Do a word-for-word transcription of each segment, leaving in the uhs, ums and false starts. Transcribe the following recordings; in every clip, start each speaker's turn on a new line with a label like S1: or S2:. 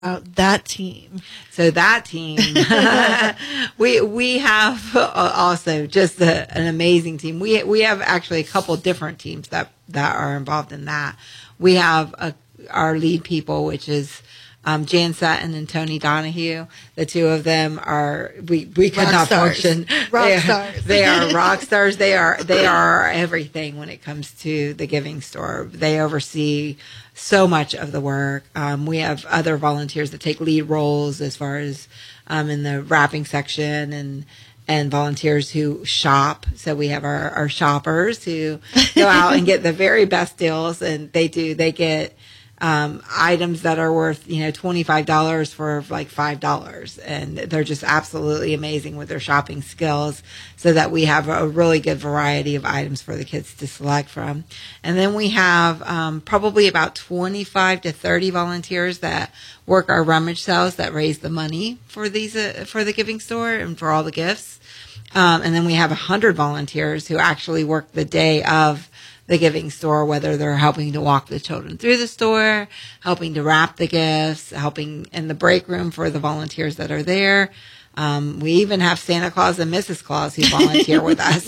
S1: about that team.
S2: So that team, we we have also just a, an amazing team. We we have actually a couple different teams that, that are involved in that. We have a, our lead people, which is um, Jan Sutton and Tony Donahue. The two of them are we we could
S1: rock
S2: not
S1: stars.
S2: function.
S1: Rock
S2: they are,
S1: stars.
S2: They are rock stars. They are they are everything when it comes to the Giving Store. They oversee so much of the work. Um, we have other volunteers that take lead roles as far as um, in the wrapping section and and volunteers who shop. So we have our, our shoppers who go out and get the very best deals, and they do. They get um, items that are worth, you know, twenty-five dollars for like five dollars. And they're just absolutely amazing with their shopping skills, so that we have a really good variety of items for the kids to select from. And then we have um, probably about twenty-five to thirty volunteers that work our rummage sales that raise the money for these, uh, for the Giving Store and for all the gifts. Um, and then we have one hundred volunteers who actually work the day of the Giving Store, whether they're helping to walk the children through the store, helping to wrap the gifts, helping in the break room for the volunteers that are there. Um, we even have Santa Claus and Missus Claus who volunteer with us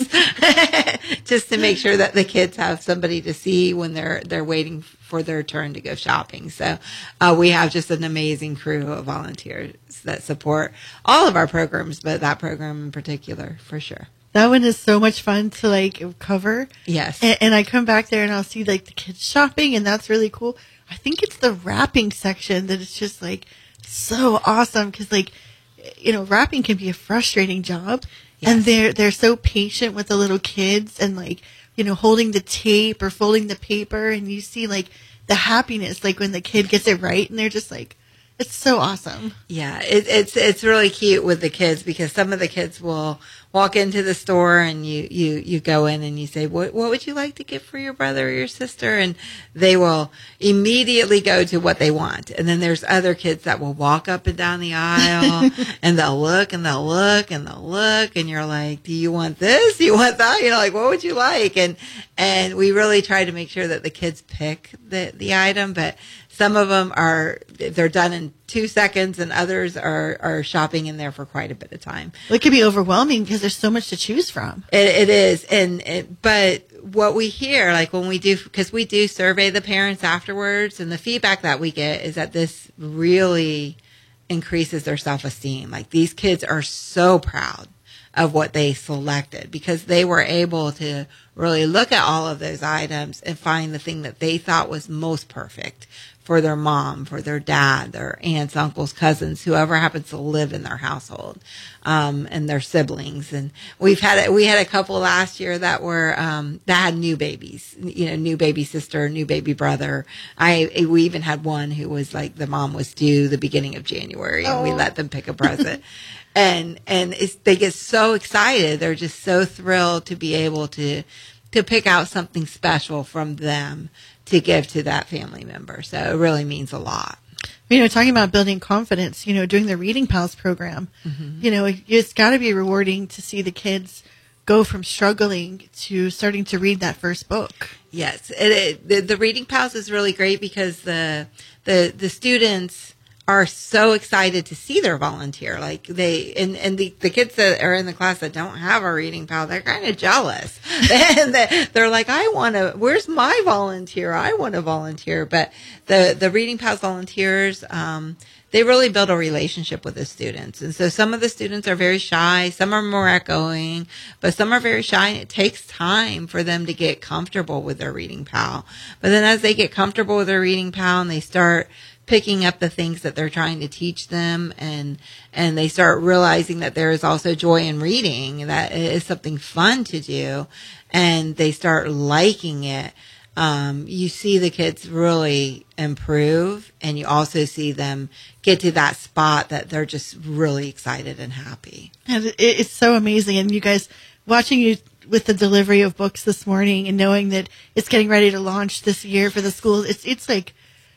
S2: just to make sure that the kids have somebody to see when they're they're waiting for their turn to go shopping. So uh, we have just an amazing crew of volunteers that support all of our programs, but that program in particular, for sure.
S1: That one is so much fun to like cover.
S2: Yes.
S1: And, and I come back there and I'll see like the kids shopping, and that's really cool. I think it's the wrapping section that is just like so awesome, because like, you know, wrapping can be a frustrating job. Yes. And they're they're so patient with the little kids, and like, you know, holding the tape or folding the paper, and you see like the happiness like when the kid gets it right, and they're just like, it's so awesome.
S2: Yeah, it, it's it's really cute with the kids, because some of the kids will walk into the store and you, you, you go in and you say, what what would you like to get for your brother or your sister? And they will immediately go to what they want. And then there's other kids that will walk up and down the aisle and they'll look and they'll look and they'll look, and you're like, do you want this? Do you want that? You know, like, what would you like? And and we really try to make sure that the kids pick the, the item, but some of them are, they're done in two seconds, and others are, are shopping in there for quite a bit of time.
S1: Well, it can be overwhelming because there's so much to choose from.
S2: It, it is. And, it, but what we hear, like when we do, because we do survey the parents afterwards, and the feedback that we get is that this really increases their self-esteem. Like, these kids are so proud of what they selected, because they were able to really look at all of those items and find the thing that they thought was most perfect for their mom, for their dad, their aunts, uncles, cousins, whoever happens to live in their household, um, and their siblings. And we've had, we had a couple last year that were, um, that had new babies, you know, new baby sister, new baby brother. I, we even had one who was like, the mom was due the beginning of January, and oh. we let them pick a present. And, and it's, they get so excited. They're just so thrilled to be able to, to pick out something special from them to give to that family member. So it really means a lot.
S1: You know, talking about building confidence, you know, doing the Reading Pals program, mm-hmm. you know, it's got to be rewarding to see the kids go from struggling to starting to read that first book.
S2: Yes. It, it, the, the Reading Pals is really great, because the, the, the students are so excited to see their volunteer. Like they, and, and the, the kids that are in the class that don't have a reading pal, they're kind of jealous. And they're like, I want to, where's my volunteer? I want to volunteer. But the, the Reading Pals volunteers, um, they really build a relationship with the students. And so some of the students are very shy. Some are more outgoing, but some are very shy. And it takes time for them to get comfortable with their reading pal. But then as they get comfortable with their reading pal and they start picking up the things that they're trying to teach them, and and they start realizing that there is also joy in reading, that it is something fun to do, and they start liking it, um, you see the kids really improve, and you also see them get to that spot that they're just really excited and happy.
S1: And it, it's so amazing. And you guys, watching you with the delivery of books this morning and knowing that it's getting ready to launch this year for the schools, it's it's like,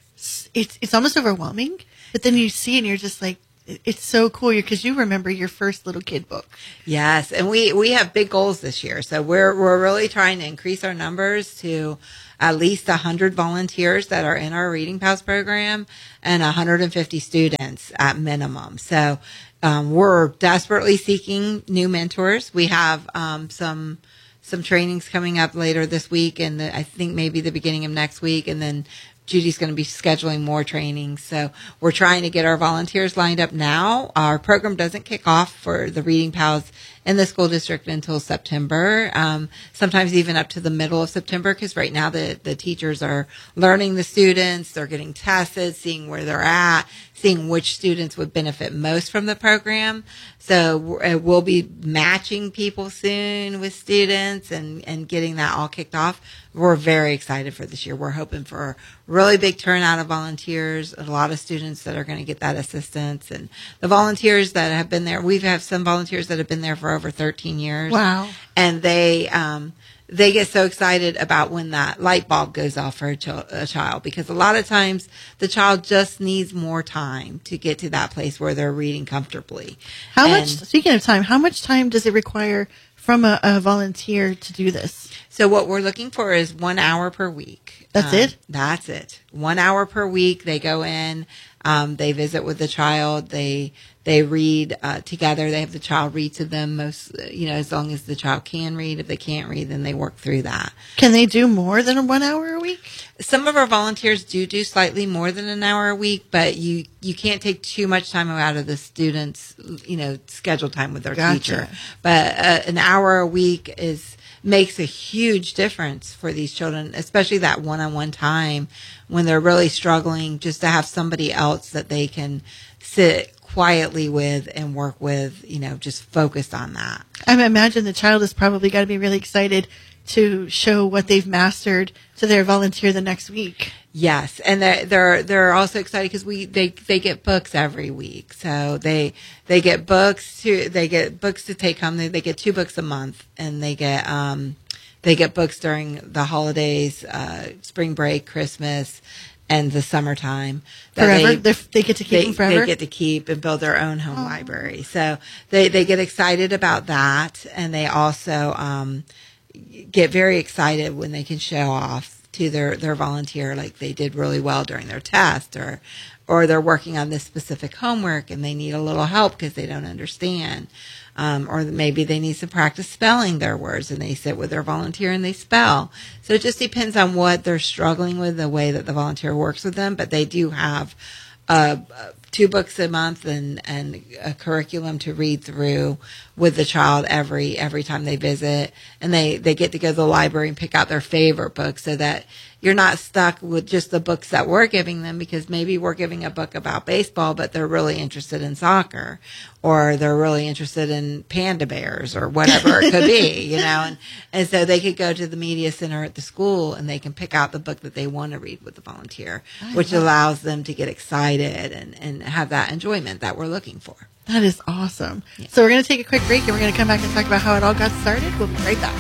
S1: it's it's almost overwhelming, but then you see and you're just like, it's so cool, because you remember your first little kid book.
S2: Yes, and we, we have big goals this year, so we're we're really trying to increase our numbers to at least one hundred volunteers that are in our Reading Pals program and one hundred fifty students at minimum. So um, we're desperately seeking new mentors. We have um, some some trainings coming up later this week, and the, I think maybe the beginning of next week, and then Judy's going to be scheduling more trainings. So we're trying to get our volunteers lined up now. Our program doesn't kick off for the Reading Pals in the school district until September, um, sometimes even up to the middle of September, because right now the, the teachers are learning the students, they're getting tested, seeing where they're at, seeing which students would benefit most from the program. So we'll be matching people soon with students and, and getting that all kicked off. We're very excited for this year. We're hoping for a really big turnout of volunteers, a lot of students that are going to get that assistance. And the volunteers that have been there, we've had some volunteers that have been there for over thirteen years.
S1: Wow.
S2: And they, um, they get so excited about when that light bulb goes off for a, ch- a child, because a lot of times the child just needs more time to get to that place where they're reading comfortably.
S1: How
S2: And
S1: much, speaking of time, how much time does it require from a, a volunteer to do this?
S2: So what we're looking for is one hour per week.
S1: That's
S2: Um,
S1: it?
S2: That's it. One hour per week. They go in, um, they visit with the child, they they read uh, together. They have the child read to them, most, you know, as long as the child can read. If they can't read, then they work through that.
S1: Can they do more than one hour a week?
S2: Some of our volunteers do do slightly more than an hour a week, but you, you can't take too much time out of the students', you know, scheduled time with their
S1: Gotcha.
S2: teacher. But uh, an hour a week is makes a huge difference for these children, especially that one-on-one time when they're really struggling, just to have somebody else that they can sit quietly with and work with, you know, just focused on that.
S1: I imagine the child has probably got to be really excited to show what they've mastered to their volunteer the next week.
S2: Yes, and they're they're, they're also excited because we they, they get books every week, so they they get books to they get books to take home. They they get two books a month, and they get um they get books during the holidays, uh, spring break, Christmas, and the summertime. that
S1: Forever?
S2: They,
S1: They, they get to keep
S2: they,
S1: them forever?
S2: they get to keep and build their own home library. So they, they get excited about that. And they also um, get very excited when they can show off to their, their volunteer, like they did really well during their test, or or they're working on this specific homework and they need a little help because they don't understand. Um, or maybe they need some practice spelling their words, and they sit with their volunteer and they spell. So it just depends on what they're struggling with, the way that the volunteer works with them. But they do have uh, two books a month and, and a curriculum to read through with the child every every time they visit. And they, they get to go to the library and pick out their favorite book, so that you're not stuck with just the books that we're giving them, because maybe we're giving a book about baseball, but they're really interested in soccer, or they're really interested in panda bears, or whatever it could be, you know, and, and so they could go to the media center at the school and they can pick out the book that they want to read with the volunteer, which allows them to get excited and, and have that enjoyment that we're looking for.
S1: That is awesome.
S2: Yeah.
S1: So we're going to take a quick break, and we're going to come back and talk about how it all got started. We'll be right back.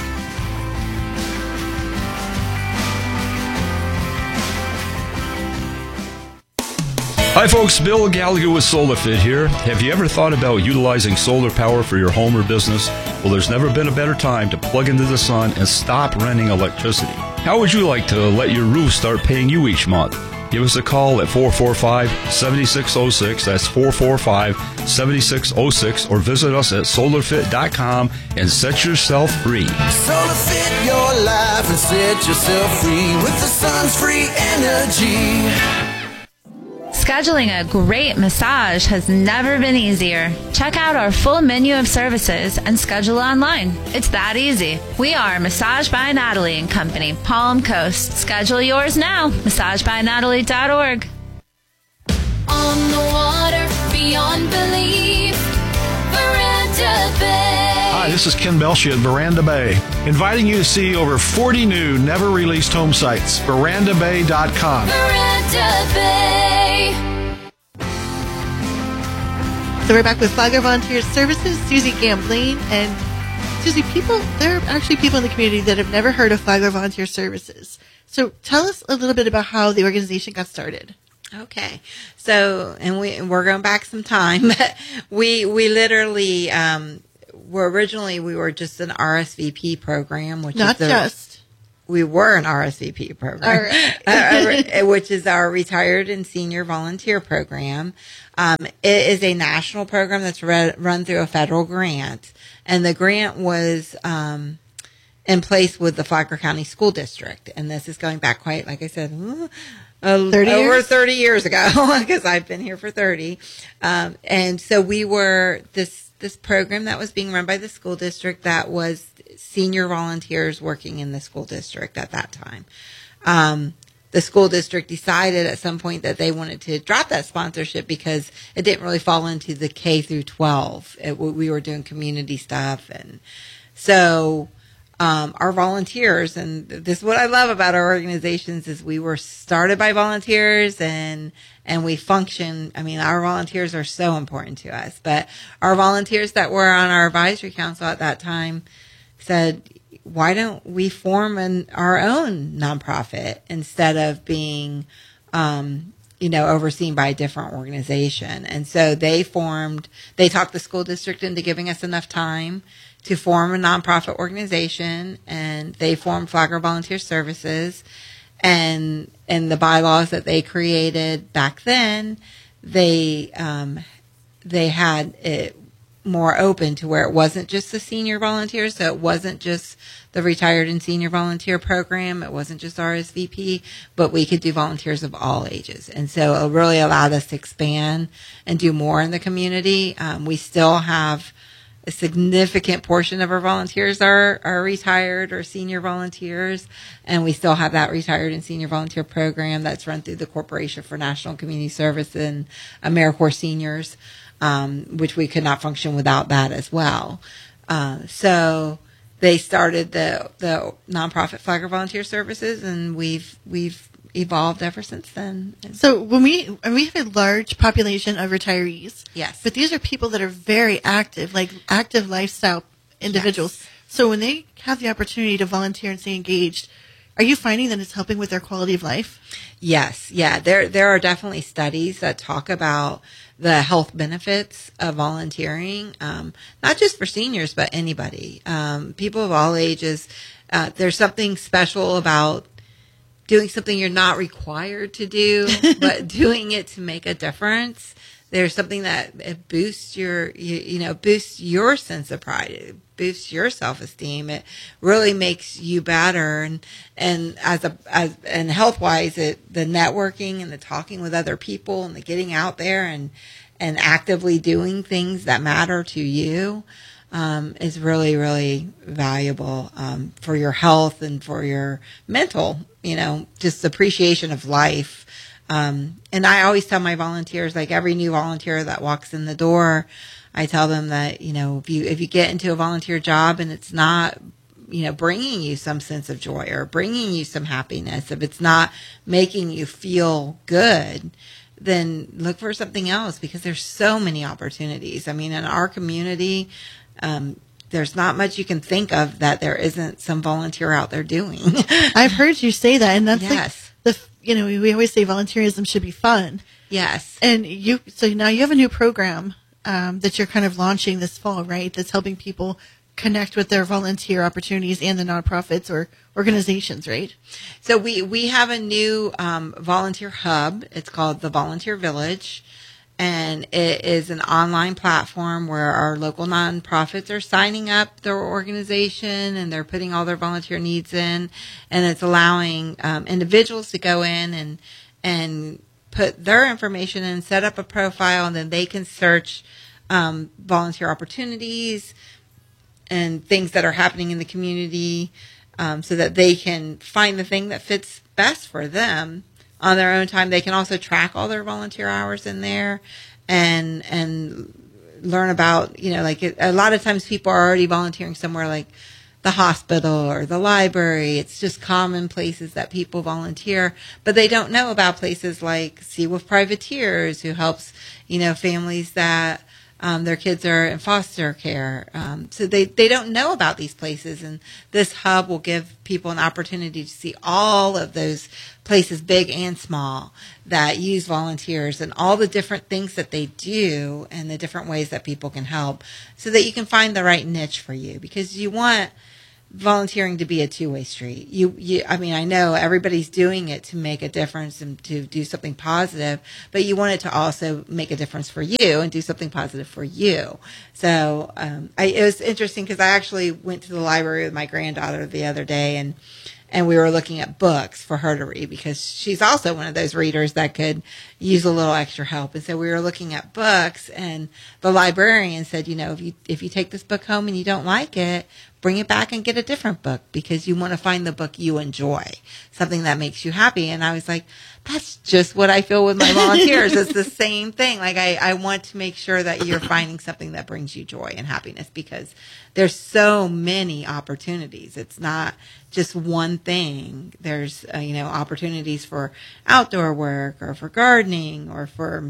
S3: Hi folks, Bill Gallagher with SolarFit here. Have you ever thought about utilizing solar power for your home or business? Well, there's never been a better time to plug into the sun and stop renting electricity. How would you like to let your roof start paying you each month? Give us a call at four four five, seven six zero six, that's four four five, seven six zero six, or visit us at solar fit dot com and set yourself free.
S4: SolarFit your life and set yourself free with the sun's free energy.
S5: Scheduling a great massage has never been easier. Check out our full menu of services and schedule online. It's that easy. We are Massage by Natalie and Company, Palm Coast. Schedule yours now. massage by natalie dot org.
S6: On the water, beyond belief, Veranda Bay.
S7: Hi, this is Ken Belshie at Veranda Bay, inviting you to see over forty new never-released home sites. veranda bay dot com.
S6: Veranda Bay.
S1: So we're back with Flagler Volunteer Services, Susie Gamblin. And Susie, people, there are actually people in the community that have never heard of Flagler Volunteer Services. So tell us a little bit about how the organization got started.
S2: Okay. So, and we, we're going back some time. we, we literally, um, were originally, we were just an R S V P program, which
S1: Not
S2: is the,
S1: just.
S2: we were an R S V P program,
S1: All right.
S2: uh, which is our Retired and Senior Volunteer Program. Um, it is a national program that's re- run through a federal grant, and the grant was um, in place with the Flagler County School District. And this is going back quite, like I said, uh,
S1: thirty
S2: over
S1: years?
S2: thirty years ago, because I've been here for thirty. Um, and so we were this this program that was being run by the school district that was senior volunteers working in the school district at that time. Um, the school district decided at some point that they wanted to drop that sponsorship because it didn't really fall into the K through twelve. It, we were doing community stuff. And so um, our volunteers, and this is what I love about our organizations, is we were started by volunteers and and we function. I mean, our volunteers are so important to us, but our volunteers that were on our advisory council at that time said, why don't we form an, our own nonprofit instead of being, um, you know, overseen by a different organization? And so they formed, they talked the school district into giving us enough time to form a nonprofit organization, and they formed Flagler Volunteer Services. And, and the bylaws that they created back then, they, um, they had it more open to where it wasn't just the senior volunteers. So it wasn't just the Retired and Senior Volunteer Program. It wasn't just R S V P, but we could do volunteers of all ages. And so it really allowed us to expand and do more in the community. Um, we still have a significant portion of our volunteers are, are retired or senior volunteers. And we still have that Retired and Senior Volunteer Program that's run through the Corporation for National Community Service and AmeriCorps Seniors, um, which we could not function without that as well. Uh, so they started the, the nonprofit Flagler Volunteer Services, and we've, we've evolved ever since then.
S1: So when we and we have a large population of retirees,
S2: Yes.
S1: but these are people that are very active, like active lifestyle individuals.
S2: Yes.
S1: So when they have the opportunity to volunteer and stay engaged, are you finding that it's helping with their quality of life?
S2: Yes. Yeah. There, there are definitely studies that talk about the health benefits of volunteering, um, not just for seniors, but anybody, um, people of all ages. Uh, there's something special about doing something you're not required to do, but doing it to make a difference. There's something that it boosts your, you, you know, boosts your sense of pride. It boosts your self-esteem. It really makes you better. And, and as a, as, and health-wise, it, the networking and the talking with other people and the getting out there and, and actively doing things that matter to you, um, is really, really valuable, um, for your health and for your mental, you know, just appreciation of life. Um, and I always tell my volunteers, like every new volunteer that walks in the door, I tell them that, you know, if you, if you get into a volunteer job and it's not, you know, bringing you some sense of joy or bringing you some happiness, if it's not making you feel good, then look for something else, because there's so many opportunities. I mean, in our community, um, there's not much you can think of that there isn't some volunteer out there doing.
S1: I've heard you say that, and that's
S2: Yes.
S1: like the, you know, we always say volunteerism should be fun.
S2: Yes.
S1: And you, so now you have a new program, um, that you're kind of launching this fall, right? That's helping people connect with their volunteer opportunities and the nonprofits or organizations, right?
S2: So we, we have a new um, volunteer hub. It's called the Volunteer Village. And it is an online platform where our local nonprofits are signing up their organization and they're putting all their volunteer needs in. And it's allowing um, individuals to go in and and put their information in, set up a profile, and then they can search um, volunteer opportunities and things that are happening in the community, um, so that they can find the thing that fits best for them on their own time. They can also track all their volunteer hours in there and and learn about, you know, like it, a lot of times people are already volunteering somewhere like the hospital or the library. It's just common places that people volunteer, but they don't know about places like Seawolf Privateers, who helps, you know, families that Um, their kids are in foster care. Um, so they, they don't know about these places. And this hub will give people an opportunity to see all of those places, big and small, that use volunteers and all the different things that they do and the different ways that people can help, so that you can find the right niche for you. Because you want, volunteering to be a two-way street. You, you, I mean, I know everybody's doing it to make a difference and to do something positive, but you want it to also make a difference for you and do something positive for you. So, um, I, it was interesting because I actually went to the library with my granddaughter the other day, and and we were looking at books for her to read because she's also one of those readers that could use a little extra help. And so we were looking at books, and the librarian said, you know, if you if you take this book home and you don't like it, bring it back and get a different book because you want to find the book you enjoy, something that makes you happy. And I was like, that's just what I feel with my volunteers. It's the same thing. Like I, I want to make sure that you're finding something that brings you joy and happiness because there's so many opportunities. It's not just one thing. There's, uh, you know, opportunities for outdoor work or for gardening or for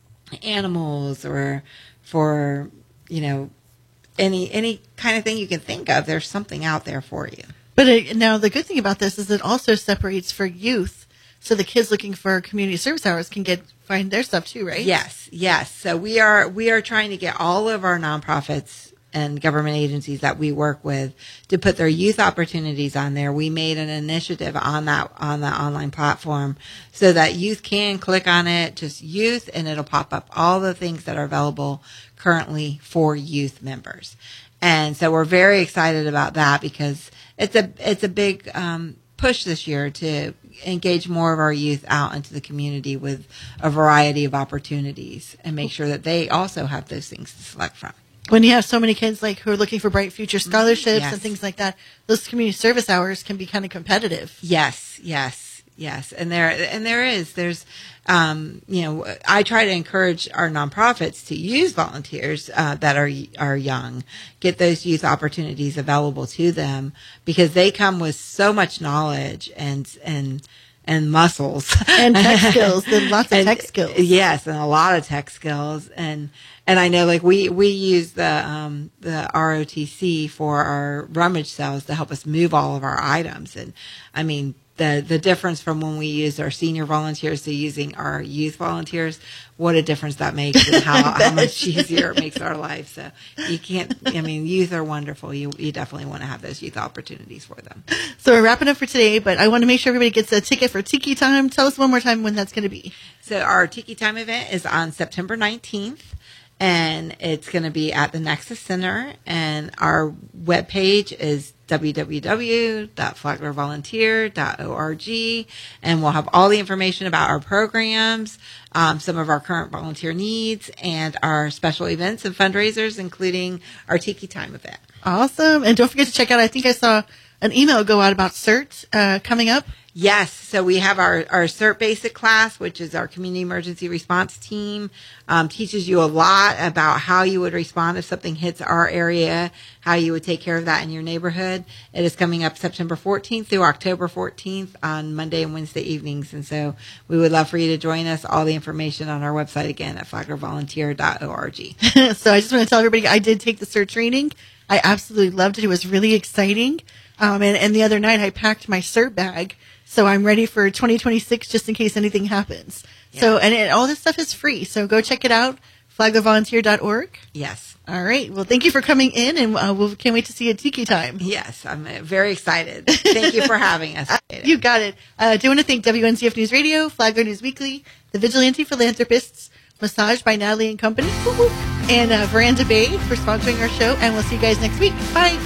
S2: animals or for, you know, any any kind of thing you can think of. There's something out there for you.
S1: But it, now the good thing about this is it also separates for youth. So the kids looking for community service hours can get find their stuff too, right?
S2: Yes, yes. So we are we are trying to get all of our nonprofits and government agencies that we work with to put their youth opportunities on there. We made an initiative on that on the online platform so that youth can click on it, just youth, and it'll pop up all the things that are available currently for youth members. And so we're very excited about that because it's a it's a big um, push this year to engage more of our youth out into the community with a variety of opportunities and make sure that they also have those things to select from.
S1: When you have so many kids like who are looking for bright future scholarships
S2: Yes.
S1: and things like that, those community service hours can be kind of competitive.
S2: Yes, yes, yes. And there, and there is, there's, um, you know, I try to encourage our nonprofits to use volunteers, uh, that are, are young, get those youth opportunities available to them because they come with so much knowledge and, and, and muscles
S1: And tech skills, and lots of
S2: And-
S1: tech skills.
S2: Yes, and a lot of tech skills. And and I know like we we use the um the R O T C for our rummage sales to help us move all of our items. And I mean the the difference from when we use our senior volunteers to using our youth volunteers, what a difference that makes and how, how much easier it makes our life. So you can't, I mean, youth are wonderful. You you definitely want to have those youth opportunities for them.
S1: So we're wrapping up for today, but I want to make sure everybody gets a ticket for Tiki Time. Tell us one more time when that's going to be.
S2: So our Tiki Time event is on September nineteenth. And it's going to be at the Nexus Center. And our webpage is w w w dot flagler volunteer dot org. And we'll have all the information about our programs, um, some of our current volunteer needs, and our special events and fundraisers, including our Tiki Time event.
S1: Awesome. And don't forget to check out, I think I saw an email go out about CERT uh, coming up.
S2: Yes. So we have our, our CERT basic class, which is our community emergency response team, um, teaches you a lot about how you would respond if something hits our area, how you would take care of that in your neighborhood. It is coming up September fourteenth through October fourteenth on Monday and Wednesday evenings. And so we would love for you to join us. All the information on our website again at flagler volunteer dot org.
S1: So I just want to tell everybody I did take the CERT training. I absolutely loved it. It was really exciting. Um, and, and the other night I packed my CERT bag. So I'm ready for twenty twenty-six just in case anything happens.
S2: Yeah.
S1: So, and it, all this stuff is free. So go check it out, flagler volunteer dot org.
S2: Yes.
S1: All right. Well, thank you for coming in, and uh, we can't wait to see you at Tiki Time.
S2: Yes. I'm uh, very excited. Thank you for having us.
S1: You got it. I uh, do want to thank W N Z F News Radio, Flagler News Weekly, the Vigilante Philanthropists, Massage by Natalie and Company, and uh, Veranda Bay for sponsoring our show. And we'll see you guys next week. Bye.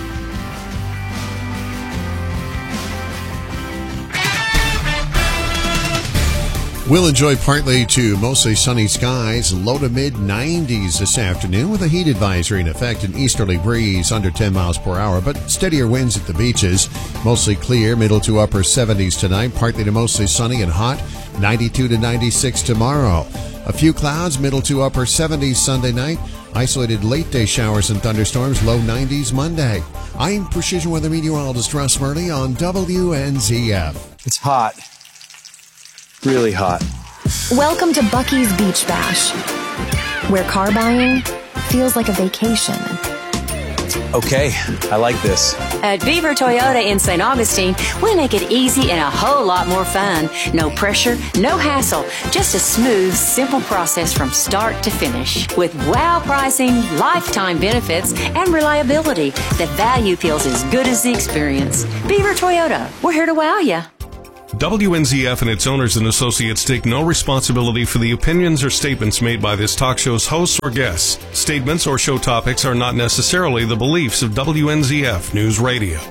S8: We'll enjoy partly to mostly sunny skies, low to mid nineties this afternoon with a heat advisory in effect, an easterly breeze under ten miles per hour, but steadier winds at the beaches. Mostly clear, middle to upper seventies tonight, partly to mostly sunny and hot, ninety-two to ninety-six tomorrow. A few clouds, middle to upper seventies Sunday night, isolated late day showers and thunderstorms, low nineties Monday. I'm Precision Weather Meteorologist Russ Murley on W N Z F.
S9: It's hot. Really hot.
S10: Welcome to Bucky's Beach Bash, where car buying feels like a vacation.
S9: Okay, I like this.
S11: At Beaver Toyota in Saint Augustine, we make it easy and a whole lot more fun. No pressure, no hassle, just a smooth, simple process from start to finish. With wow pricing, lifetime benefits, and reliability, the value feels as good as the experience. Beaver Toyota, we're here to wow you.
S12: W N Z F and its owners and associates take no responsibility for the opinions or statements made by this talk show's hosts or guests. Statements or show topics are not necessarily the beliefs of W N Z F News Radio.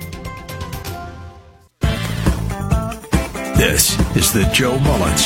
S13: This is the Joe Mullins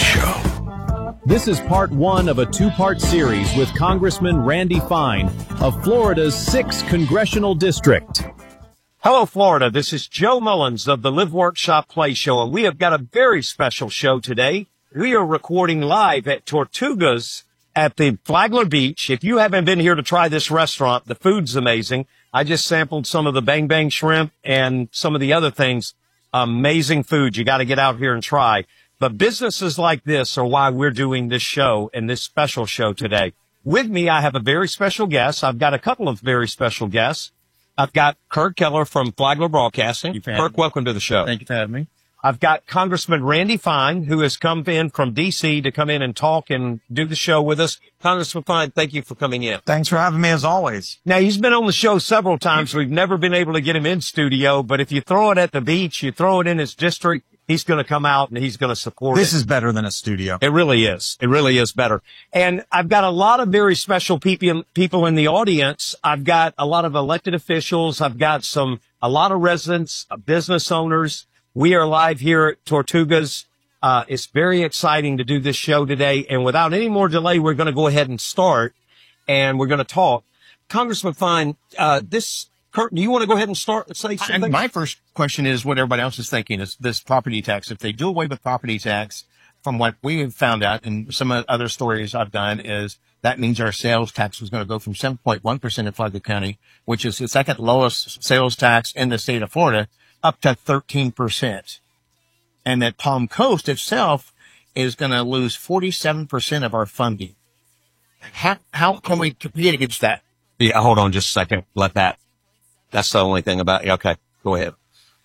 S13: Show.
S14: This is part one of a two-part series with Congressman Randy Fine of Florida's sixth Congressional District.
S15: Hello, Florida. This is Joe Mullins of the Live Workshop Play Show, and we have got a very special show today. We are recording live at Tortugas at the Flagler Beach. If you haven't been here to try this restaurant, the food's amazing. I just sampled some of the Bang Bang shrimp and some of the other things. Amazing food. You got to get out here and try. But businesses like this are why we're doing this show and this special show today. With me, I have a very special guest. I've got a couple of very special guests. I've got Kirk Keller from Flagler Broadcasting. Kirk, welcome to the show.
S16: Thank you for having me.
S15: I've got Congressman Randy Fine, who has come in from D C to come in and talk and do the show with us. Congressman Fine, thank you for coming in.
S16: Thanks for having me, as always.
S15: Now, he's been on the show several times. We've never been able to get him in studio, but if you throw it at the beach, you throw it in his district, he's going to come out and he's going to support
S16: this
S15: it.
S16: This is better than a studio.
S15: It really is. It really is better. And I've got a lot of very special people, people in the audience. I've got a lot of elected officials. I've got some, a lot of residents, uh, business owners. We are live here at Tortugas. Uh, it's very exciting to do this show today. And without any more delay, we're going to go ahead and start and we're going to talk. Congressman Fine, uh, this, Kurt, do you want to go ahead and start and say something?
S17: I, my first question is what everybody else is thinking is this property tax. If they do away with property tax, from what we found out and some of the other stories I've done is that means our sales tax was going to go from seven point one percent in Flagler County, which is the second lowest sales tax in the state of Florida, up to thirteen percent. And that Palm Coast itself is going to lose forty-seven percent of our funding. How, how can we compete against that?
S15: Yeah, hold on just a second. Let that. That's the only thing about it. Okay, go ahead.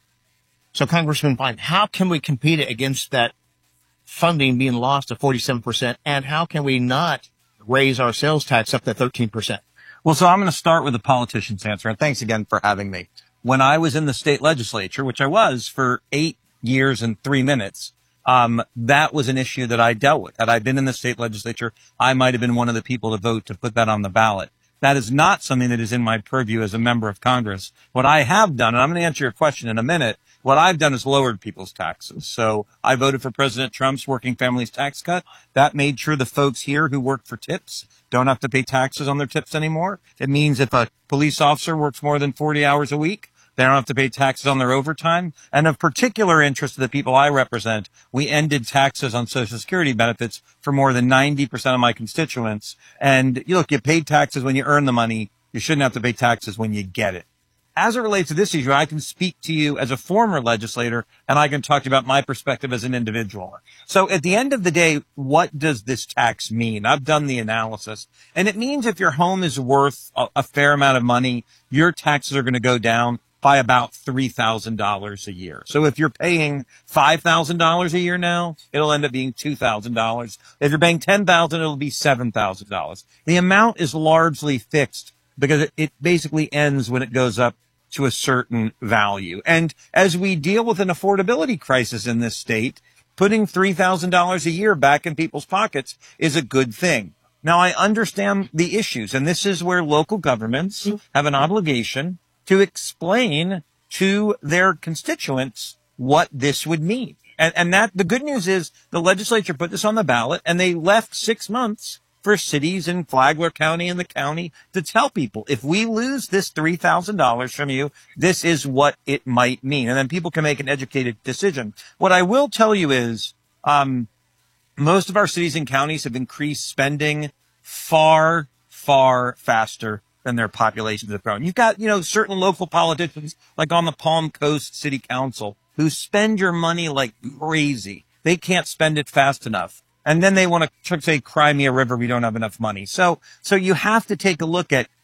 S17: So, Congressman Fine, how can we compete against that funding being lost to forty-seven percent? And how can we not raise our sales tax up to thirteen percent?
S16: Well, so I'm going to start with the politician's answer. And thanks again for having me. When I was in the state legislature, which I was for eight years and three minutes, um, that was an issue that I dealt with. Had I been in the state legislature, I might have been one of the people to vote to put that on the ballot. That is not something that is in my purview as a member of Congress. What I have done, and I'm going to answer your question in a minute, what I've done is lowered people's taxes. So I voted for President Trump's working families tax cut. That made sure the folks here who work for tips don't have to pay taxes on their tips anymore. It means if a police officer works more than forty hours a week, they don't have to pay taxes on their overtime. And of particular interest to the people I represent, we ended taxes on Social Security benefits for more than ninety percent of my constituents. And you look, you pay taxes when you earn the money. You shouldn't have to pay taxes when you get it. As it relates to this issue, I can speak to you as a former legislator, and I can talk to you about my perspective as an individual. So at the end of the day, what does this tax mean? I've done the analysis, and it means if your home is worth a, a fair amount of money, your taxes are going to go down by about three thousand dollars a year. So if you're paying five thousand dollars a year now, it'll end up being two thousand dollars. If you're paying ten thousand dollars, it'll be seven thousand dollars. The amount is largely fixed because it, it basically ends when it goes up to a certain value. And as we deal with an affordability crisis in this state, putting three thousand dollars a year back in people's pockets is a good thing. Now, I understand the issues, and this is where local governments have an obligation to explain to their constituents what this would mean. And, and that the good news is the legislature put this on the ballot and they left six months for cities in Flagler County and the county to tell people, if we lose this three thousand dollars from you, this is what it might mean. And then people can make an educated decision. What I will tell you is, um, most of our cities and counties have increased spending far, far faster than their populations have grown. You've got, you know, certain local politicians, like on the Palm Coast City Council, who spend your money like crazy. They can't spend it fast enough. And then they want to say, cry me a river, we don't have enough money. So, so you have to take a look at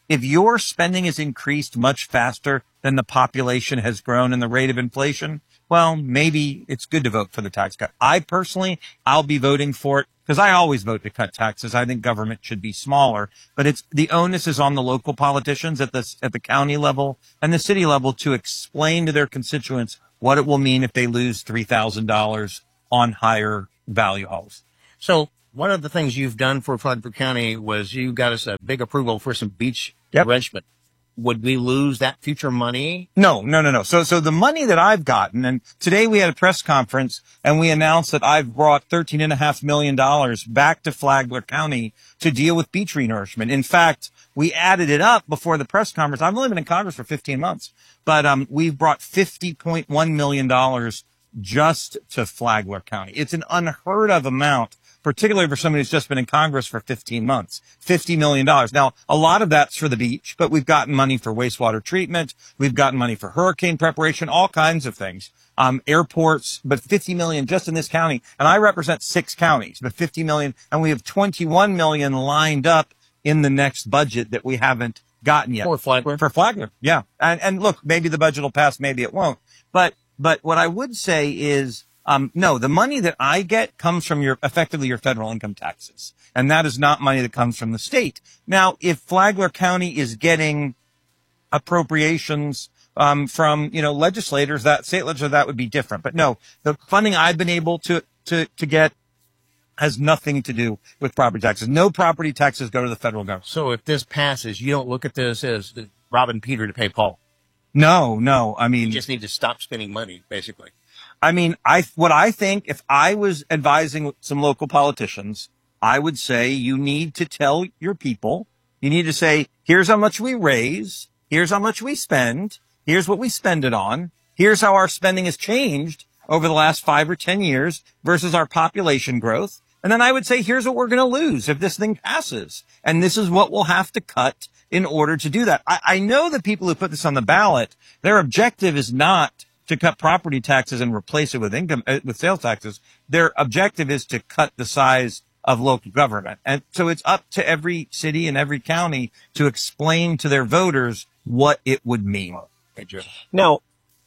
S16: if your spending has increased much faster than the population has grown and the rate of inflation, well, maybe it's good to vote for the tax cut. I personally, I'll be voting for it because I always vote to cut taxes. I think government should be smaller, but it's the onus is on the local politicians at the at the county level and the city level to explain to their constituents what it will mean if they lose three thousand dollars on higher value homes.
S17: So one of the things you've done for Flagler County was you got us a big approval for some beach
S16: Yep.
S17: enrichment. Would we lose that future money?
S16: No, no, no, no. So, so the money that I've gotten, and today we had a press conference and we announced that I've brought thirteen and a half million dollars back to Flagler County to deal with beach renourishment. In fact, we added it up before the press conference. I've only been in Congress for fifteen months, but, um, we've brought fifty point one million dollars just to Flagler County. It's an unheard of amount, particularly for somebody who's just been in Congress for fifteen months, fifty million dollars. Now, a lot of that's for the beach, but we've gotten money for wastewater treatment. We've gotten money for hurricane preparation, all kinds of things. Um, airports, but fifty million just in this county. And I represent six counties, but fifty million. And we have twenty-one million lined up in the next budget that we haven't gotten yet.
S17: For Flagler?
S16: For Flagler. Yeah. And, and look, maybe the budget will pass, maybe it won't. But, but what I would say is, Um, no, the money that I get comes from your, effectively your federal income taxes. And that is not money that comes from the state. Now, if Flagler County is getting appropriations, um, from, you know, legislators, that state legislature, that would be different. But no, the funding I've been able to, to, to get has nothing to do with property taxes. No property taxes go to the federal government.
S17: So if this passes, you don't look at this as robbing Peter to pay Paul.
S16: No, no. I mean,
S17: you just need to stop spending money, basically.
S16: I mean, I, what I think, if I was advising some local politicians, I would say you need to tell your people, you need to say, here's how much we raise. Here's how much we spend. Here's what we spend it on. Here's how our spending has changed over the last five or ten years versus our population growth. And then I would say, here's what we're going to lose if this thing passes. And this is what we'll have to cut in order to do that. I, I know the people who put this on the ballot, their objective is not to cut property taxes and replace it with income, uh, with sales taxes. Their objective is to cut the size of local government. And so it's up to every city and every county to explain to their voters what it would mean.
S17: Now,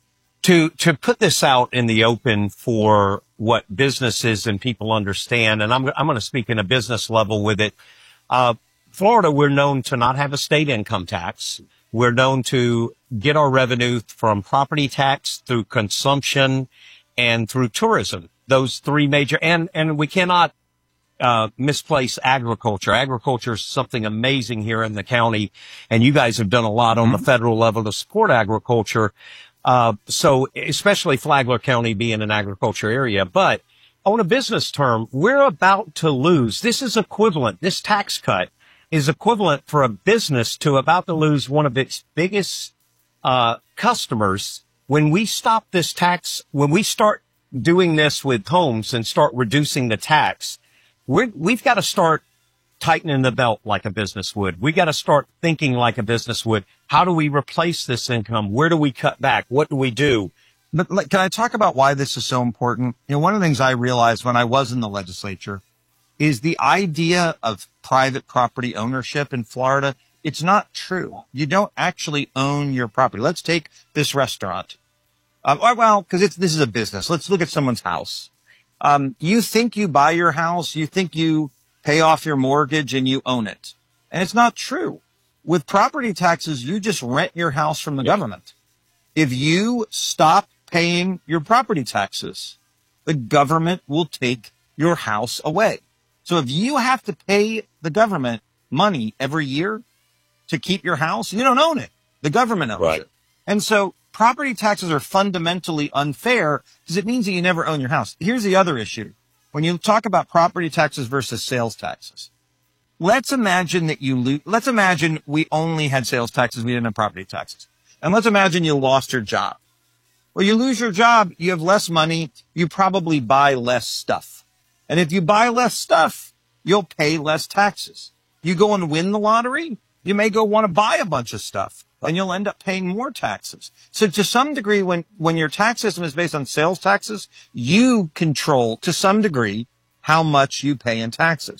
S17: to, to put this out in the open for what businesses and people understand, and I'm, I'm going to speak in a business level with it. Uh, Florida, we're known to not have a state income tax. We're known to get our revenue from property tax, through consumption, and through tourism. Those three major, and, and we cannot, uh, misplace agriculture. Agriculture is something amazing here in the county, and you guys have done a lot on mm-hmm. the federal level to support agriculture. Uh, so especially Flagler County being an agriculture area, but on a business term, we're about to lose. This is equivalent. This tax cut is equivalent for a business to about to lose one of its biggest uh customers. When we stop this tax, when we start doing this with homes and start reducing the tax, we're, we've got to start tightening the belt like a business would. We got to start thinking like a business would. How do we replace this income? Where do we cut back? What do we do?
S16: But like, can I talk about why this is so important? You know, one of the things I realized when I was in the legislature is the idea of private property ownership in Florida. It's not true. You don't actually own your property. Let's take this restaurant. Um, or, well, because it's this is a business. Let's look at someone's house. Um, you think you buy your house, you think you pay off your mortgage and you own it. And it's not true. With property taxes, you just rent your house from the yeah. government. If you stop paying your property taxes, the government will take your house away. So if you have to pay the government money every year to keep your house, you don't own it. The government owns right. it. And so property taxes are fundamentally unfair because it means that you never own your house. Here's the other issue. When you talk about property taxes versus sales taxes, let's imagine that you lose, let's imagine we only had sales taxes. We didn't have property taxes. And let's imagine you lost your job. Well, you lose your job. You have less money. You probably buy less stuff. And if you buy less stuff, you'll pay less taxes. You go and win the lottery, you may go want to buy a bunch of stuff and you'll end up paying more taxes. So to some degree, when, when your tax system is based on sales taxes, you control to some degree how much you pay in taxes.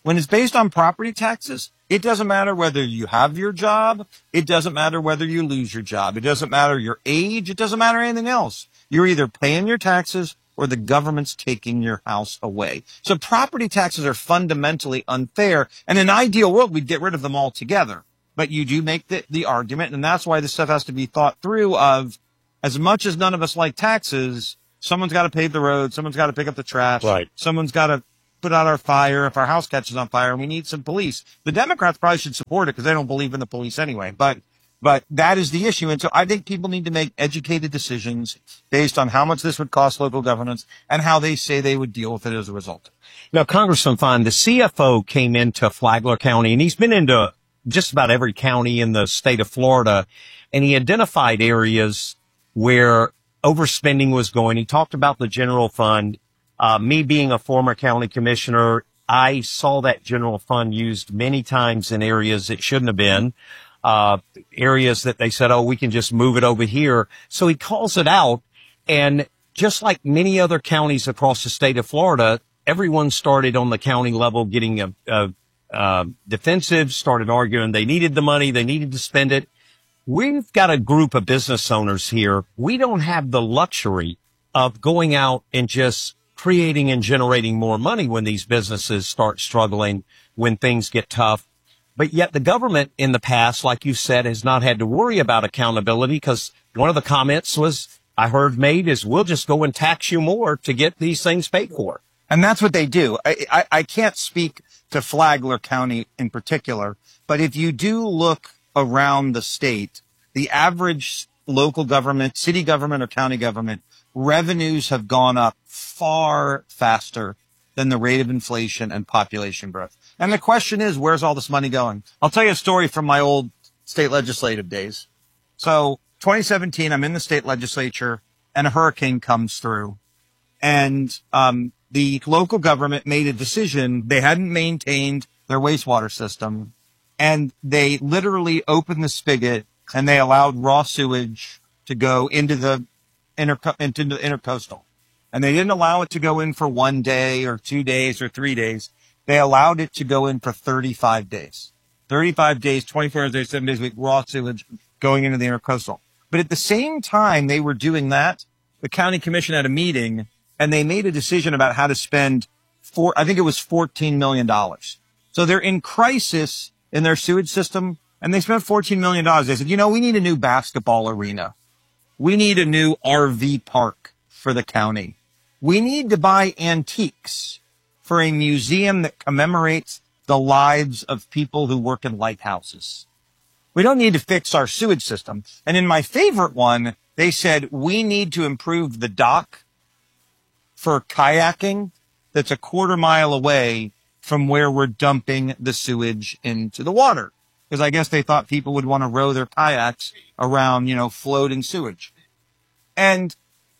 S16: When it's based on property taxes, it doesn't matter whether you have your job. It doesn't matter whether you lose your job. It doesn't matter your age. It doesn't matter anything else. You're either paying your taxes or the government's taking your house away. So property taxes are fundamentally unfair. And in an ideal world, we'd get rid of them altogether. But you do make the, the argument, and that's why this stuff has to be thought through of, as much as none of us like taxes, someone's got to pave the road, someone's got to pick up the trash,
S15: Right.
S16: someone's got to put out our fire if our house catches on fire and we need some police. The Democrats probably should support it because they don't believe in the police anyway. But but that is the issue. And so I think people need to make educated decisions based on how much this would cost local governments and how they say they would deal with it as a result.
S15: Now, Congressman Fine, the C F O came into Flagler County, and he's been into just about every county in the state of Florida, and he identified areas where overspending was going. He talked about the general fund. Uh, me being a former county commissioner, I saw that general fund used many times in areas it shouldn't have been, uh, areas that they said, oh, we can just move it over here. So he calls it out. And just like many other counties across the state of Florida, everyone started on the county level getting a, a, a defensive, started arguing they needed the money, they needed to spend it. We've got a group of business owners here. We don't have the luxury of going out and just creating and generating more money when these businesses start struggling, when things get tough. But yet the government in the past, like you said, has not had to worry about accountability, because one of the comments was I heard made is we'll just go and tax you more to get these things paid for.
S16: And that's what they do. I, I, I can't speak to Flagler County in particular, but if you do look around the state, the average local government, city government or county government, revenues have gone up far faster than the rate of inflation and population growth. And the question is, where's all this money going? I'll tell you a story from my old state legislative days. So twenty seventeen, I'm in the state legislature and a hurricane comes through, and um the local government made a decision. They hadn't maintained their wastewater system, and they literally opened the spigot and they allowed raw sewage to go into the inter into the intercoastal. And they didn't allow it to go in for one day or two days or three days. They allowed it to go in for thirty-five days. thirty-five days, twenty-four hours a day, seven days a week, raw sewage going into the intercoastal. But at the same time they were doing that, the county commission had a meeting and they made a decision about how to spend four, I think it was fourteen million dollars. So they're in crisis in their sewage system, and they spent fourteen million dollars. They said, you know, we need a new basketball arena. We need a new R V park for the county. We need to buy antiques for a museum that commemorates the lives of people who work in lighthouses. We don't need to fix our sewage system. And in my favorite one, they said, we need to improve the dock for kayaking that's a quarter mile away from where we're dumping the sewage into the water. Because I guess they thought people would want to row their kayaks around, you know, floating sewage. And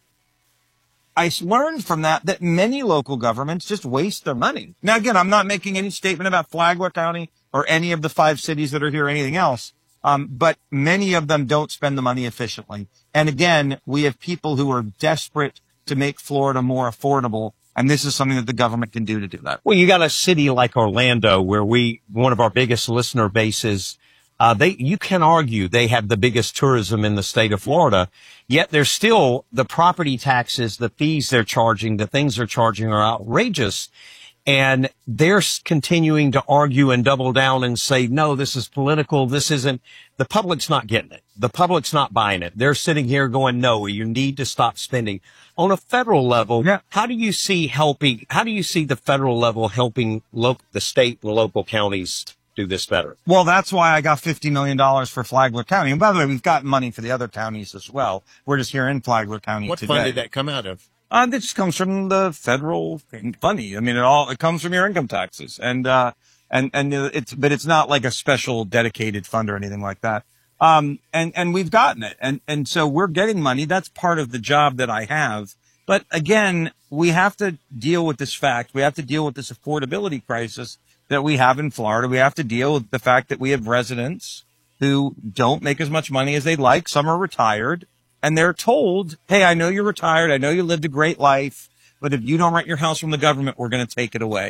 S16: I learned from that that many local governments just waste their money. Now, again, I'm not making any statement about Flagler County or any of the five cities that are here or anything else. Um, but many of them don't spend the money efficiently. And again, we have people who are desperate to make Florida more affordable. And this is something that the government can do to do that.
S15: Well, you got a city like Orlando where we, one of our biggest listener bases, uh, they, you can argue they have the biggest tourism in the state of Florida, yet they're still, the property taxes, the fees they're charging, the things they're charging are outrageous. And they're continuing to argue and double down and say, no, this is political. This isn't, the public's not getting it. The public's not buying it. They're sitting here going, no, you need to stop spending. On a federal level, yeah. how do you see helping, how do you see the federal level helping lo- the state and local counties do this better?
S16: Well, that's why I got fifty million dollars for Flagler County. And by the way, we've got money for the other counties as well. We're just here in Flagler County
S17: what
S16: today.
S17: What fund did that come out of?
S16: Uh, that just comes from the federal money. I mean, it all, it comes from your income taxes. And, uh, and, and it's, but it's not like a special dedicated fund or anything like that. Um, and, and we've gotten it. And, and so we're getting money. That's part of the job that I have. But again, we have to deal with this fact. We have to deal with this affordability crisis that we have in Florida. We have to deal with the fact that we have residents who don't make as much money as they'd like. Some are retired. And they're told, hey, I know you're retired. I know you lived a great life, but if you don't rent your house from the government, we're going to take it away.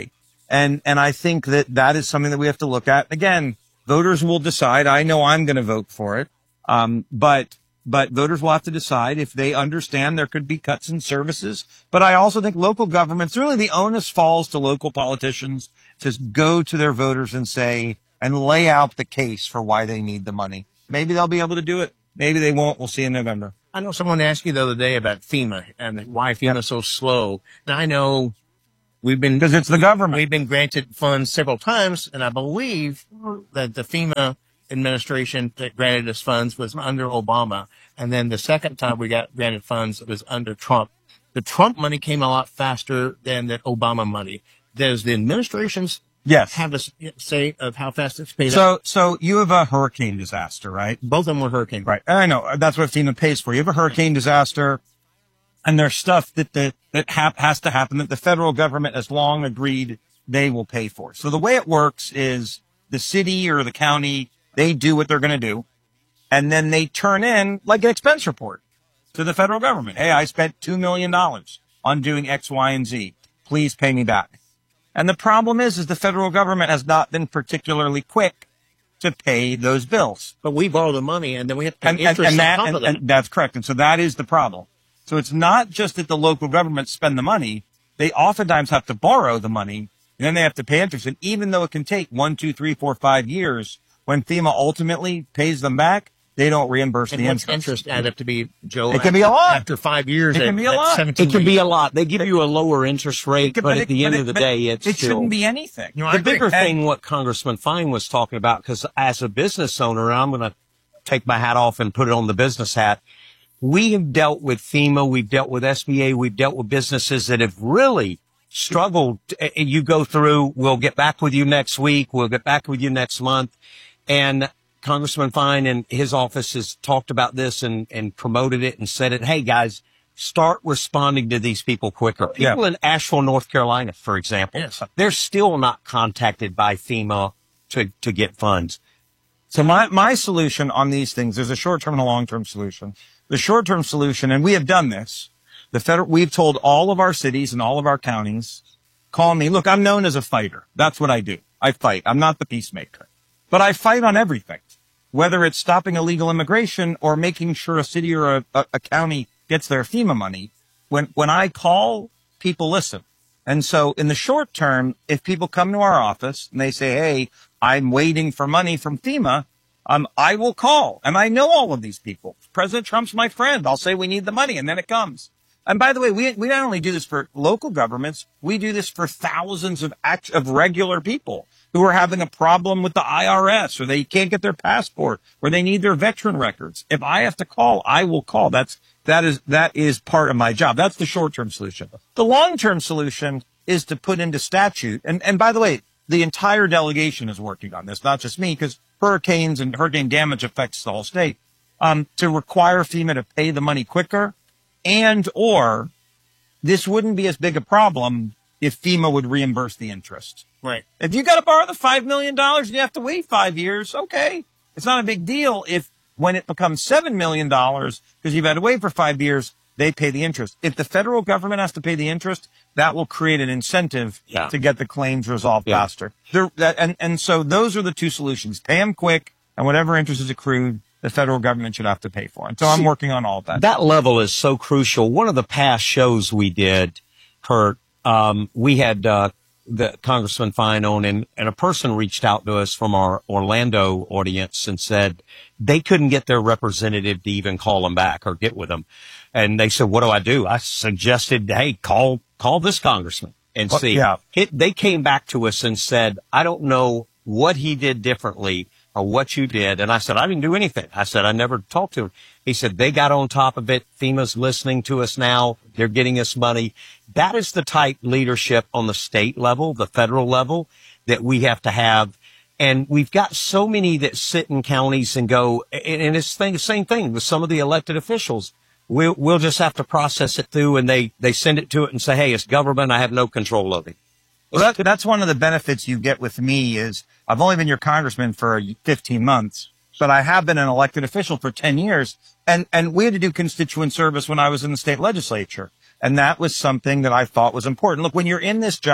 S16: And, and I think that that is something that we have to look at. Again, voters will decide. I know I'm going to vote for it. Um, but, but voters will have to decide if they understand there could be cuts in services. But I also think local governments, really the onus falls to local politicians to go to their voters and say, and lay out the case for why they need the money. Maybe they'll be able to do it. Maybe they won't. We'll see in November.
S17: I know someone asked you the other day about FEMA and why FEMA is so slow. And I know we've been,
S16: because it's the government.
S17: We've been granted funds several times. And I believe that the FEMA administration that granted us funds was under Obama. And then the second time we got granted funds, it was under Trump. The Trump money came a lot faster than the Obama money. Does the administration's
S16: Yes.
S17: have a say of how fast it's paid
S16: So,
S17: out?
S16: so you have a hurricane disaster, right?
S17: Both of them were hurricanes.
S16: Right. I know. That's what FEMA pays for. You have a hurricane disaster, and there's stuff that the, that ha- has to happen that the federal government has long agreed they will pay for. So the way it works is the city or the county, they do what they're going to do, and then they turn in like an expense report to the federal government. Hey, I spent two million dollars on doing X, Y, and Z. Please pay me back. And the problem is, is the federal government has not been particularly quick to pay those bills.
S17: But we borrow the money and then we have to pay
S16: And, and,
S17: interest
S16: and, that,
S17: on top
S16: and,
S17: of that.
S16: and that's correct. And so that is the problem. So it's not just that the local governments spend the money. They oftentimes have to borrow the money, and then they have to pay interest. And even though it can take one, two, three, four, five years, when FEMA ultimately pays them back, they don't reimburse
S17: And
S16: the
S17: what's
S16: interest.
S17: interest add up to be, Joe?
S16: It can be a lot.
S17: After five years,
S16: It can
S17: at-
S16: be a
S17: at
S16: lot.
S17: seventeen
S18: It can be
S17: weeks.
S18: a lot. They give you a lower interest rate, but at the end of the day, it's
S16: it
S18: still,
S16: shouldn't be anything.
S17: You know, I
S18: the bigger
S17: agree.
S18: thing what Congressman Fine was talking about, because as a business owner, and I'm going to take my hat off and put it on the business hat, we have dealt with FEMA, we've dealt with S B A, we've dealt with businesses that have really struggled. And you go through, we'll get back with you next week, we'll get back with you next month. And Congressman Fine and his office has talked about this and, and promoted it and said it. Hey, guys, start responding to these people quicker. People
S16: Yeah.
S18: in Asheville, North Carolina, for example,
S17: Yes.
S18: they're still not contacted by FEMA to, to get funds.
S16: So my, my solution on these things, there's a short-term and a long-term solution. The short-term solution, and we have done this, the federal, we've told all of our cities and all of our counties, call me. Look, I'm known as a fighter. That's what I do. I fight. I'm not the peacemaker, but I fight on everything, whether it's stopping illegal immigration or making sure a city or a, a, a county gets their FEMA money. When, when I call, people listen. And so in the short term, if people come to our office and they say, hey, I'm waiting for money from FEMA, um, I will call. And I know all of these people. President Trump's my friend. I'll say we need the money, and then it comes. And by the way, we, we not only do this for local governments, we do this for thousands of act, of regular people who are having a problem with the I R S, or they can't get their passport, or they need their veteran records. If I have to call, I will call. That's, that is, that is part of my job. That's the short-term solution. The long-term solution is to put into statute. And, and by the way, the entire delegation is working on this, not just me, because hurricanes and hurricane damage affects the whole state, um, to require FEMA to pay the money quicker. And or this wouldn't be as big a problem if FEMA would reimburse the interest.
S17: Right.
S16: If you got to borrow the five million dollars and you have to wait five years, okay. It's not a big deal if when it becomes seven million dollars because you've had to wait for five years, they pay the interest. If the federal government has to pay the interest, that will create an incentive
S18: Yeah.
S16: to get the claims resolved
S18: Yeah.
S16: faster. There, that, and, and so those are the two solutions. Pay them quick, and whatever interest is accrued, the federal government should have to pay for. And so I'm
S18: See,
S16: working on all of that.
S18: That level is so crucial. One of the past shows we did, Kurt, um, we had uh, the Congressman Fine on, and, and a person reached out to us from our Orlando audience and said they couldn't get their representative to even call them back or get with them. And they said, what do I do? I suggested, hey, call call this congressman and
S16: Well,
S18: see.
S16: yeah.
S18: It, they came back to us and said, I don't know what he did differently or what you did. And I said, I didn't do anything. I said, I never talked to him. He said, they got on top of it. FEMA's listening to us now. They're getting us money. That is the type leadership on the state level, the federal level, that we have to have. And we've got so many that sit in counties and go, and, and it's the same thing with some of the elected officials. We'll, we'll just have to process it through, and they, they send it to it and say, hey, it's government. I have no control of it.
S16: Well, that, that's one of the benefits you get with me is I've only been your congressman for fifteen months, but I have been an elected official for ten years. And, and we had to do constituent service when I was in the state legislature. And that was something that I thought was important. Look, when you're in this job,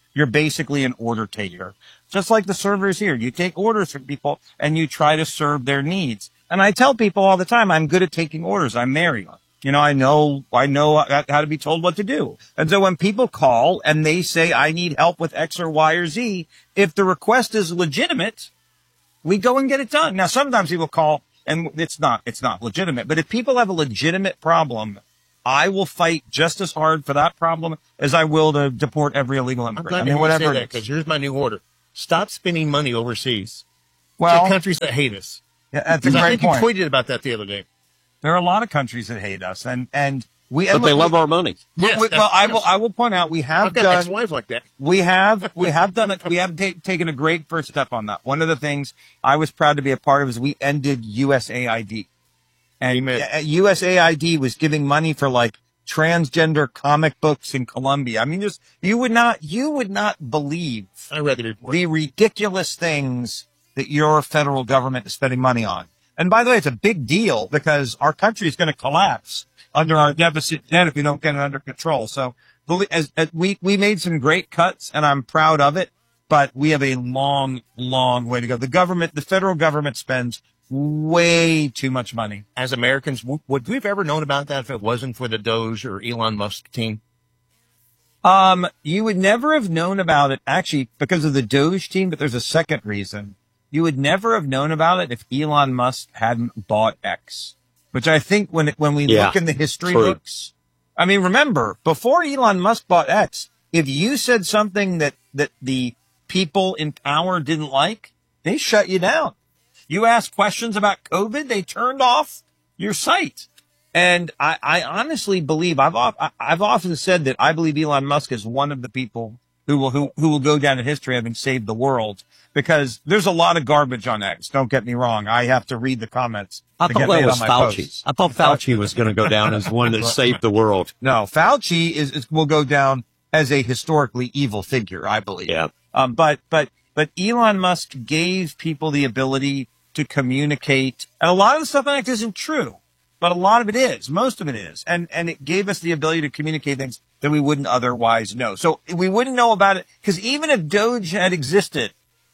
S16: You're basically an order taker. Just like the servers here. You take orders from people and you try to serve their needs. And I tell people all the time, I'm good at taking orders. I'm married. You know, I know, I know how to be told what to do. And so when people call and they say, I need help with X or Y or Z, if the request is legitimate, we go and get it done. Now, sometimes people call and it's not, it's not legitimate. But if people have a legitimate problem, I will fight just as hard for that problem as I will to deport every illegal immigrant. I mean, whatever it is.
S17: Because here's my new order. Stop spending money overseas.
S16: Well,
S17: to countries that hate us.
S16: Yeah, that's a
S17: I
S16: great
S17: think
S16: point.
S17: you tweeted about that the other day.
S16: There are a lot of countries that hate us, and and we.
S18: But
S16: and
S18: they
S16: look,
S18: love
S16: we,
S18: our money.
S17: Yes,
S16: we, well, I will. I will point out we have
S17: I've got
S16: done.
S17: an ex-wife like that.
S16: We have. We have done it. We have ta- taken a great first step on that. One of the things I was proud to be a part of is we ended U S A I D, and
S17: Amen.
S16: U S A I D was giving money for like transgender comic books in Colombia. I mean, just you would not. You would not believe
S17: I read the report.
S16: the ridiculous things that your federal government is spending money on. And by the way, it's a big deal because our country is going to collapse under our deficit debt if we don't get it under control. So as, as we, we made some great cuts and I'm proud of it, but we have a long, long way to go. The government, the federal government spends way too much money.
S17: As Americans, w- would we have ever known about that if it wasn't for the Doge or Elon Musk team?
S16: Um, you would never have known about it actually because of the Doge team, but there's a second reason. You would never have known about it if Elon Musk hadn't bought X, which I think when it, when we
S18: Yeah,
S16: look in the history
S18: true.
S16: books, I mean, remember before Elon Musk bought X, if you said something that, that the people in power didn't like, they shut you down. You asked questions about COVID, they turned off your site. And I, I honestly believe I've, of- I've often said that I believe Elon Musk is one of the people who will, who, who will go down in history having saved the world. Because there's a lot of garbage on X. Don't get me wrong. I have to read the comments.
S18: I
S16: to
S18: thought
S16: get
S18: that
S16: made
S18: was
S16: on my
S18: Fauci.
S16: posts.
S18: I thought Fauci was going to go down as one that saved the world.
S16: No, Fauci is, is will go down as a historically evil figure, I believe.
S18: Yeah.
S16: Um, but but but Elon Musk gave people the ability to communicate, and a lot of the stuff on X isn't true, but a lot of it is. Most of it is, and and it gave us the ability to communicate things that we wouldn't otherwise know. So we wouldn't know about it because even if Doge had existed,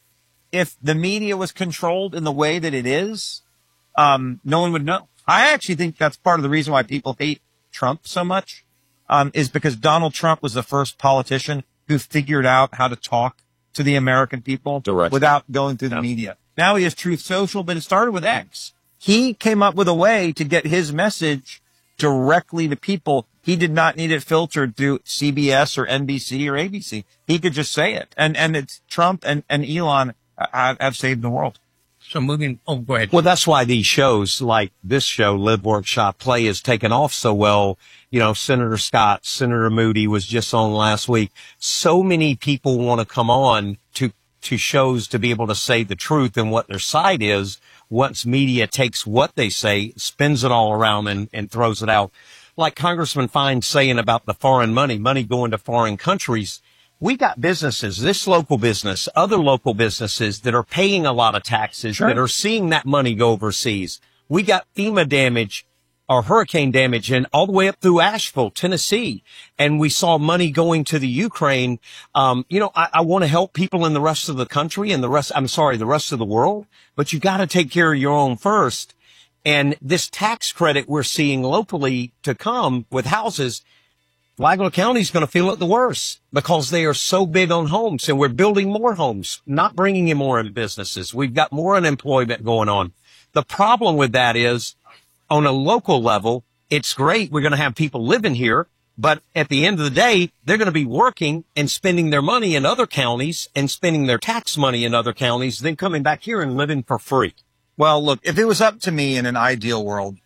S16: if the media was controlled in the way that it is, um, no one would know. I actually think that's part of the reason why people hate Trump so much, um, is because Donald Trump was the first politician who figured out how to talk to the American people
S18: Directly.
S16: without going through the media. Now he has Truth Social, but it started with X. He came up with a way to get his message directly to people. He did not need it filtered through C B S or N B C or A B C. He could just say it. And, and it's Trump and, and Elon have, have saved the world.
S17: So moving, oh, go ahead.
S18: Well, that's why these shows like this show, Live, Work, Shop, Play, has taken off so well. You know, Senator Scott, Senator Moody was just on last week. So many people want to come on to, to shows to be able to say the truth and what their side is. Once media takes what they say, spins it all around and, and throws it out. Like Congressman Fine saying about the foreign money, money going to foreign countries. We got businesses, this local business, other local businesses that are paying a lot of taxes,
S16: Sure.
S18: that are seeing that money go overseas. We got FEMA damage or hurricane damage and all the way up through Asheville, Tennessee. And we saw money going to the Ukraine. Um, you know, I, I want to help people in the rest of the country and the rest, I'm sorry, the rest of the world, but you got to take care of your own first. And this tax credit we're seeing locally to come with houses, Flagler County is going to feel it the worst because they are so big on homes and we're building more homes, not bringing in more businesses. We've got more unemployment going on. The problem with that is on a local level, it's great. We're going to have people living here, but at the end of the day, they're going to be working and spending their money in other counties and spending their tax money in other counties, then coming back here and living for free.
S16: Well, look, if it was up to me in an ideal world,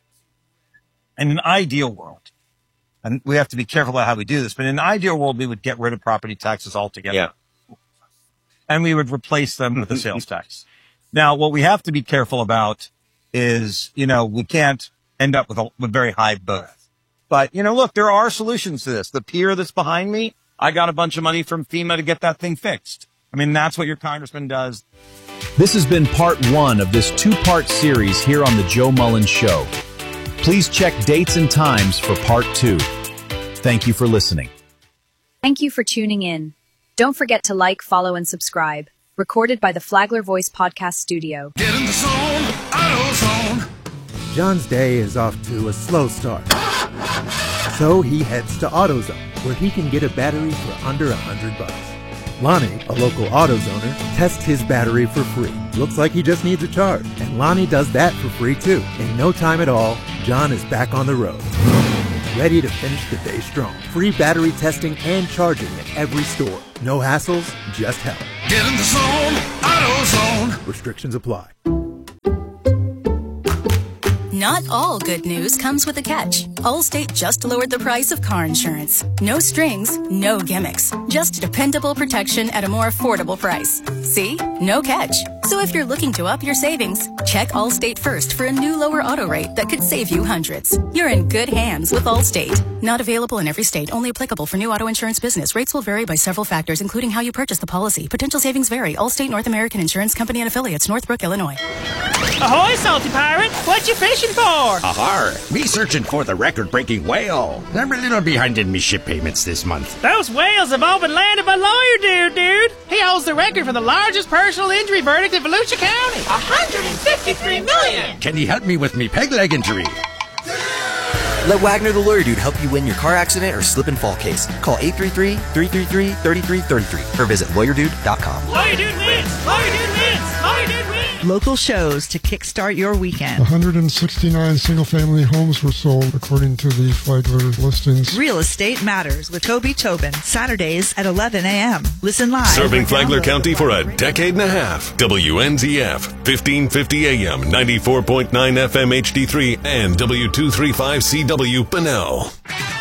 S16: in an ideal world, and we have to be careful about how we do this, but in an ideal world, we would get rid of property taxes altogether.
S18: Yeah.
S16: And we would replace them with a sales tax. Now, what we have to be careful about is, you know, we can't end up with a with very high both. But, you know, look, there are solutions to this. The pier that's behind me, I got a bunch of money from FEMA to get that thing fixed. I mean, that's what your congressman does.
S14: This has been part one of this two-part series here on The Joe Mullins Show. Please check dates and times for part two. Thank you for listening.
S10: Thank you for tuning in.
S19: Don't forget to like, follow, and subscribe. Recorded by the Flagler Voice Podcast Studio.
S13: Get in the zone, AutoZone.
S20: John's day is off to a slow start. So he heads to AutoZone, where he can get a battery for under a hundred bucks. Lonnie, a local AutoZoner, tests his battery for free. Looks like he just needs a charge. And Lonnie does that for free too. In no time at all, John is back on the road. Ready to finish the day strong. Free battery testing and charging at every store. No hassles, just help.
S13: Get in the zone, AutoZone.
S20: Restrictions apply.
S21: Not all good news comes with a catch. Allstate just lowered the price of car insurance. No strings, no gimmicks. Just dependable protection at a more affordable price. See? No catch. So if you're looking to up your savings, check Allstate first for a new lower auto rate that could save you hundreds. You're in good hands with Allstate. Not available in every state. Only applicable for new auto insurance business. Rates will vary by several factors, including how you purchase the policy. Potential savings vary. Allstate North American Insurance Company and affiliates. Northbrook, Illinois.
S22: Ahoy, salty pirate! What you fishing for?
S23: Ahar! Me searching for the record-breaking whale. I'm a little behind in me ship payments this month.
S22: Those whales have all been landed by lawyer dude, dude. He holds the record for the largest personal injury verdict in Volusia County. one hundred fifty-three million!
S23: Can you help me with me peg leg injury?
S24: Let Wagner the Lawyer Dude help you win your car accident or slip and fall case. Call eight three three, three three three, three three three three or visit lawyer dude dot com.
S22: Lawyer Dude wins! Lawyer Dude wins! Lawyer Dude wins!
S25: Local shows to kickstart your weekend.
S26: one hundred sixty-nine single-family homes were sold, according to the Flagler listings.
S25: Real Estate Matters with Toby Tobin, Saturdays at eleven a.m. Listen live.
S12: Serving Flagler County for a decade and a half. W N Z F, fifteen fifty A M, ninety-four point nine F M H D three, and W two thirty-five C W Bunnell.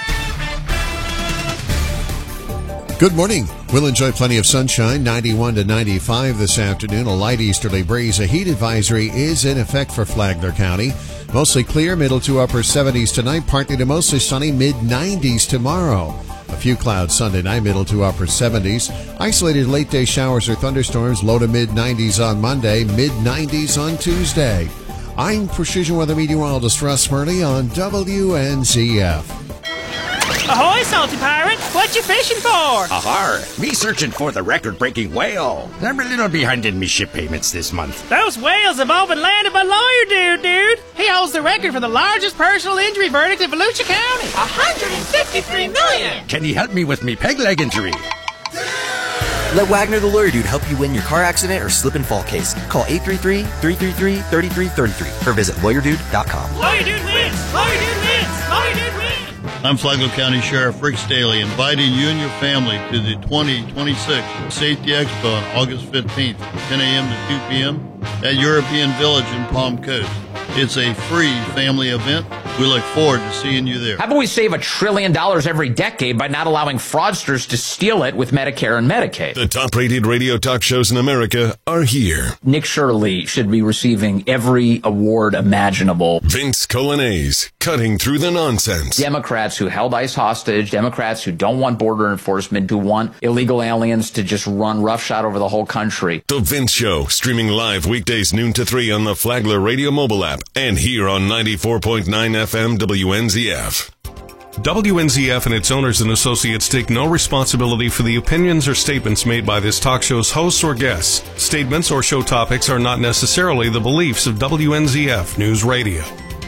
S8: Good morning. We'll enjoy plenty of sunshine, ninety-one to ninety-five this afternoon. A light easterly breeze. A heat advisory is in effect for Flagler County. Mostly clear, middle to upper seventies tonight, partly to mostly sunny, mid nineties tomorrow. A few clouds Sunday night, middle to upper seventies. Isolated late day showers or thunderstorms, low to mid nineties on Monday, mid nineties on Tuesday. I'm Precision Weather Meteorologist Russ Murley on W N Z F.
S22: Ahoy, salty pirate! What you fishing for?
S23: Ahar! Me searching for the record-breaking whale. I'm a little behind in me ship payments this month.
S22: Those whales have all been landed by lawyer dude, dude. He holds the record for the largest personal injury verdict in Volusia County. one hundred fifty-three million!
S23: Can you help me with me peg leg injury?
S24: Let Wagner the Lawyer Dude help you win your car accident or slip and fall case. Call eight three three, three three three, three three three three or visit lawyer dude dot com.
S22: Lawyer Dude wins! Lawyer Dude wins! Lawyer Dude wins!
S27: I'm Flagler County Sheriff Rick Staley, inviting you and your family to the twenty twenty-six Safety Expo on August fifteenth, ten a.m. to two p.m. at European Village in Palm Coast. It's a free family event. We look forward to seeing you there.
S28: How about we save a trillion dollars every decade by not allowing fraudsters to steal it with Medicare and Medicaid?
S12: The top-rated radio talk shows in America are here.
S28: Nick Shirley should be receiving every award imaginable.
S12: Vince Colanese, cutting through the nonsense.
S28: Democrats who held ICE hostage, Democrats who don't want border enforcement, who want illegal aliens to just run roughshod over the whole country.
S12: The Vince Show, streaming live weekdays noon to three on the Flagler Radio mobile app and here on ninety-four point nine F M W N Z F. W N Z F and its owners and associates take no responsibility for the opinions or statements made by this talk show's hosts or guests. Statements or show topics are not necessarily the beliefs of W N Z F News Radio.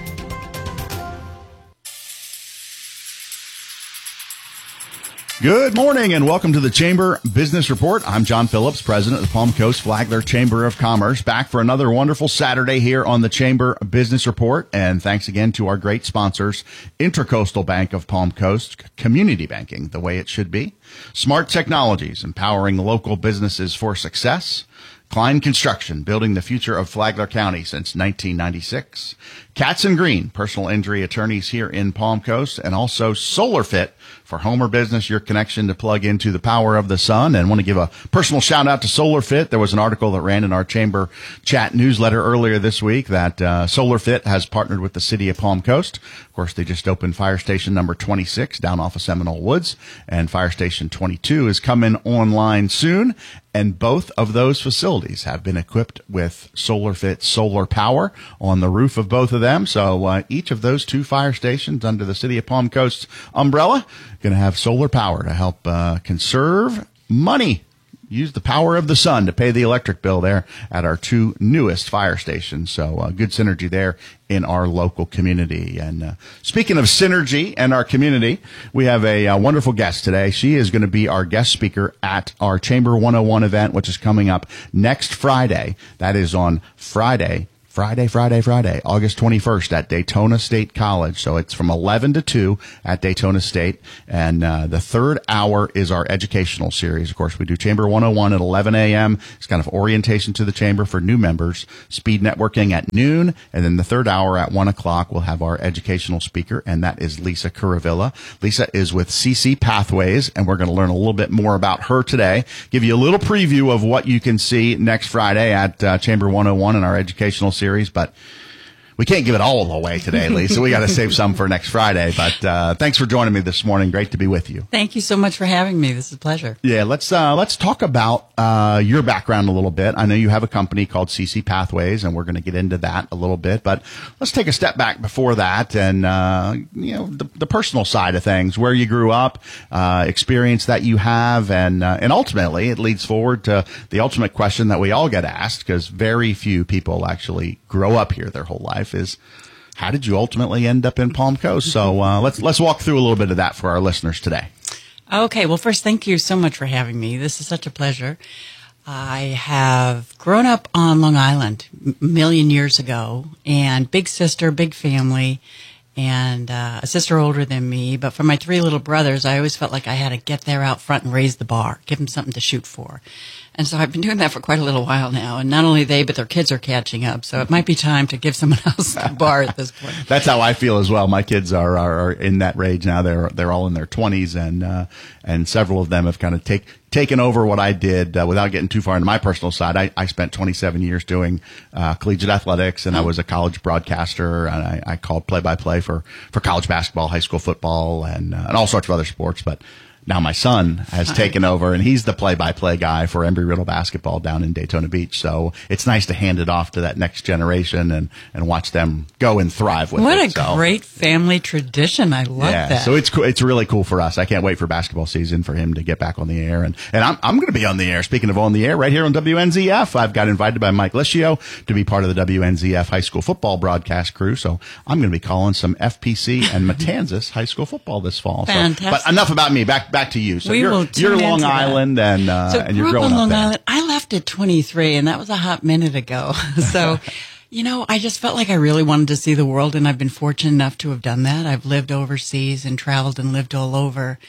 S29: Good morning and welcome to the Chamber Business Report. I'm John Phillips, president of the Palm Coast Flagler Chamber of Commerce, back for another wonderful Saturday here on the Chamber Business Report. And thanks again to our great sponsors, Intracoastal Bank of Palm Coast, community banking the way it should be, Smart Technologies, empowering local businesses for success, Klein Construction, building the future of Flagler County since nineteen ninety-six, Katz and Green, personal injury attorneys here in Palm Coast, and also SolarFit, for home or business, your connection to plug into the power of the sun. And want to give a personal shout out to SolarFit. There was an article that ran in our chamber chat newsletter earlier this week that uh, SolarFit has partnered with the city of Palm Coast. Of course, they just opened fire station number twenty-six down off of Seminole Woods, and fire station twenty-two is coming online soon. And both of those facilities have been equipped with SolarFit solar power on the roof of both of them. So uh, each of those two fire stations under the city of Palm Coast umbrella going to have solar power to help uh, conserve money. Use the power of the sun to pay the electric bill there at our two newest fire stations. So uh, good synergy there in our local community. And uh, speaking of synergy and our community, we have a uh, wonderful guest today. She is going to be our guest speaker at our Chamber one oh one event, which is coming up next Friday. That is on Friday. Friday, Friday, Friday, August twenty-first at Daytona State College. So it's from eleven to two at Daytona State. And uh, the third hour is our educational series. Of course, we do Chamber one oh one at eleven a.m. It's kind of orientation to the Chamber for new members, speed networking at noon. And then the third hour at one o'clock, we'll have our educational speaker, and that is Lisa Curavilla. Lisa is with C C Pathways, and we're going to learn a little bit more about her today, give you a little preview of what you can see next Friday at uh, Chamber one oh one in our educational series. But we can't give it all away today, Lisa. We got to save some for next Friday. But uh, thanks for joining me this morning. Great to be with you.
S1: Thank you so much for having me. This is a pleasure.
S29: Yeah, let's uh, let's talk about uh, your background a little bit. I know you have a company called C C Pathways, and we're going to get into that a little bit. But let's take a step back before that, and uh, you know the, the personal side of things, where you grew up, uh, experience that you have, and uh, and ultimately it leads forward to the ultimate question that we all get asked, because very few people actually grow up here their whole life. Is how did you ultimately end up in Palm Coast? So uh, let's let's walk through a little bit of that for our listeners today.
S1: Okay, well, first, thank you so much for having me. This is such a pleasure. I have grown up on Long Island a million years ago, and big sister, big family, and uh, a sister older than me. But for my three little brothers, I always felt like I had to get there out front and raise the bar, give them something to shoot for. And so I've been doing that for quite a little while now. And not only they, but their kids are catching up. So it might be time to give someone else the bar at this point.
S29: That's how I feel as well. My kids are, are, are in that range now. They're they're all in their twenties, and uh, and several of them have kind of take, taken over what I did uh, without getting too far into my personal side. I, I spent twenty-seven years doing uh, collegiate athletics, and I was a college broadcaster, and I, I called play-by-play for, for college basketball, high school football, and uh, and all sorts of other sports. But now my son has taken over, and he's the play-by-play guy for Embry-Riddle basketball down in Daytona Beach. So it's nice to hand it off to that next generation and, and watch them go and thrive with
S1: what
S29: it.
S1: What a
S29: so,
S1: great family tradition. I love
S29: yeah,
S1: that.
S29: So it's cool. It's really cool for us. I can't wait for basketball season for him to get back on the air. And, and I'm, I'm going to be on the air. Speaking of on the air, right here on W N Z F, I've got invited by Mike Lischio to be part of the W N Z F high school football broadcast crew. So I'm going to be calling some F P C and Matanzas high school football this fall. So,
S1: Fantastic.
S29: but enough about me. Back back to you. So
S1: we
S29: you're,
S1: will
S29: you're Long
S1: into
S29: Island,
S1: that.
S29: and uh,
S1: so
S29: and you're
S1: grew
S29: growing
S1: up on
S29: up
S1: Long
S29: there.
S1: Island. I left at twenty-three, and that was a hot minute ago. So, you know, I just felt like I really wanted to see the world, and I've been fortunate enough to have done that. I've lived overseas and traveled and lived all over,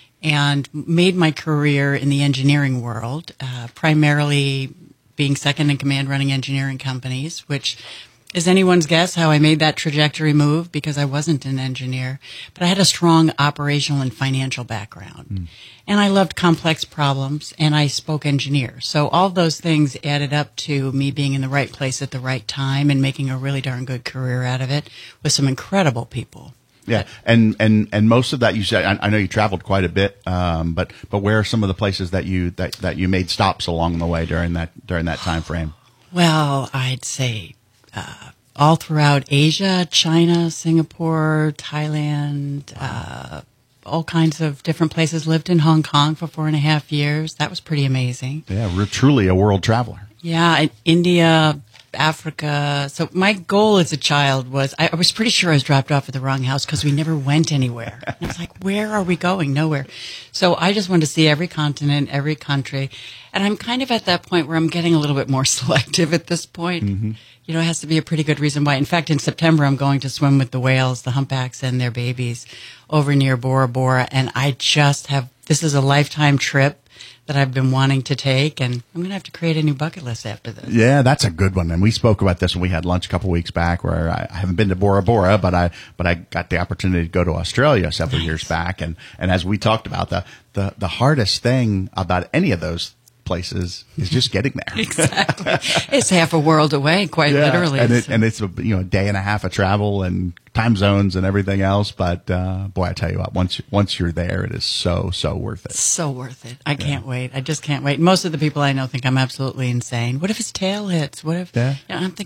S1: and made my career in the engineering world, uh, primarily being second in command running engineering companies, which is anyone's guess how I made that trajectory move, because I wasn't an engineer, but I had a strong operational and financial background. Mm. And I loved complex problems, and I spoke engineer. So all those things added up to me being in the right place at the right time and making a really darn good career out of it with some incredible people.
S29: Yeah, and, and, and most of that you said. I, I know you traveled quite a bit, um, but but where are some of the places that you that, that you made stops along the way during that during that time frame?
S1: Well, I'd say uh, all throughout Asia, China, Singapore, Thailand, uh, all kinds of different places. Lived in Hong Kong for four and a half years. That was pretty amazing.
S29: Yeah, we're truly a world traveler.
S1: Yeah, in India, Africa. So my goal as a child was, I, I was pretty sure I was dropped off at the wrong house because we never went anywhere. And I was like, where are we going? Nowhere. So I just wanted to see every continent, every country. And I'm kind of at that point where I'm getting a little bit more selective at this point. Mm-hmm. You know, it has to be a pretty good reason why. In fact, in September, I'm going to swim with the whales, the humpbacks and their babies over near Bora Bora. And I just have, this is a lifetime trip that I've been wanting to take, and I'm going to have to create a new bucket list after this.
S29: Yeah, that's a good one. And we spoke about this when we had lunch a couple weeks back, where I, I haven't been to Bora Bora, but I but I got the opportunity to go to Australia several nice. years back. And, and as we talked about, the, the, the hardest thing about any of those places is just getting there.
S1: Exactly. It's half a world away, quite
S29: yeah,
S1: literally.
S29: And, it,
S1: so.
S29: and it's a, you know, a day and a half of travel and time zones and everything else. But uh, boy, I tell you what, once once you're there, it is so so worth it.
S1: So worth it. I can't yeah. wait. I just can't wait. Most of the people I know think I'm absolutely insane. What if his tail hits? What if?
S29: Yeah.
S1: You know, I'm thinking,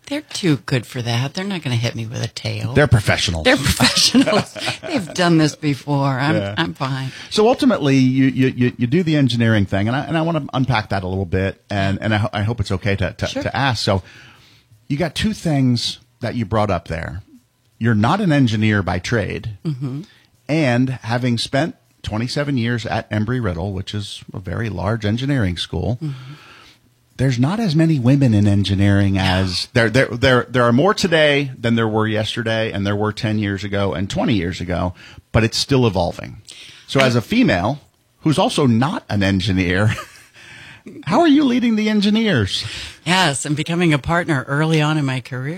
S1: They're too good for that. They're not going to hit me with a tail.
S29: They're professionals.
S1: They're professionals. They've done this before. I'm
S29: Yeah.
S1: I'm fine.
S29: So ultimately, you, you, you, you do the engineering thing, and I, and I want to unpack that a little bit, and, and I, ho- I hope it's okay to, to,
S1: Sure.
S29: to ask. So you got two things that you brought up there. You're not an engineer by trade,
S1: Mm-hmm.
S29: and having spent twenty-seven years at Embry-Riddle, which is a very large engineering school,
S1: Mm-hmm.
S29: there's not as many women in engineering as there, there, there, there are more today than there were yesterday, and there were ten years ago and twenty years ago, but it's still evolving. So as a female who's also not an engineer, how are you leading the engineers?
S1: Yes, and becoming a partner early on in my career.